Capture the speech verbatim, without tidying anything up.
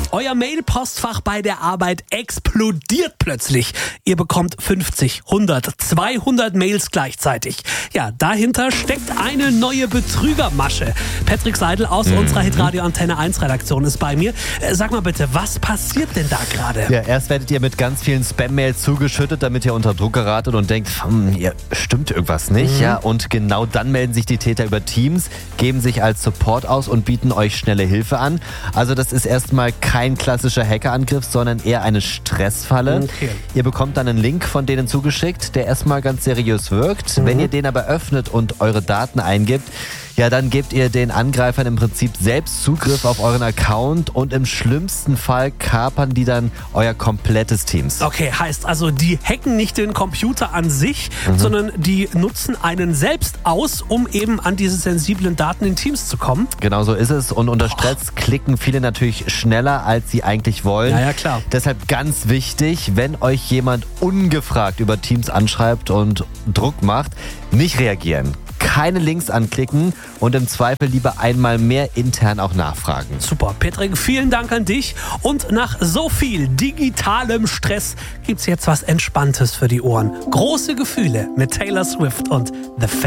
Euer Mail-Postfach bei der Arbeit explodiert plötzlich. Ihr bekommt fünfzig, hundert, zweihundert Mails gleichzeitig. Ja, dahinter steckt eine neue Betrügermasche. Patrick Seidel aus mhm. unserer Hitradio Antenne eins Redaktion ist bei mir. Äh, sag mal bitte, was passiert denn da gerade? Ja, erst werdet ihr mit ganz vielen Spam-Mails zugeschüttet, damit ihr unter Druck geratet und denkt, hm, hier stimmt irgendwas nicht. Mhm. Ja, und genau dann melden sich die Täter über Teams, geben sich als Support aus und bieten euch schnelle Hilfe an. Also das ist erstmal kein klassischer Hackerangriff, sondern eher eine Stressfalle. Okay. Ihr bekommt dann einen Link von denen zugeschickt, der erstmal ganz seriös wirkt. Mhm. Wenn ihr den aber öffnet und eure Daten eingibt, ja, dann gebt ihr den Angreifern im Prinzip selbst Zugriff auf euren Account und im schlimmsten Fall kapern die dann euer komplettes Teams. Okay, heißt also, die hacken nicht den Computer an sich, mhm. sondern die nutzen einen selbst aus, um eben an diese sensiblen Daten in Teams zu kommen. Genau so ist es und unter Stress klicken viele natürlich schneller, als sie eigentlich wollen. Ja, ja, klar. Deshalb ganz wichtig, wenn euch jemand ungefragt über Teams anschreibt und Druck macht, nicht reagieren. Keine Links anklicken und im Zweifel lieber einmal mehr intern auch nachfragen. Super, Patrick, vielen Dank an dich. Und nach so viel digitalem Stress gibt's jetzt was Entspanntes für die Ohren. Große Gefühle mit Taylor Swift und The Face.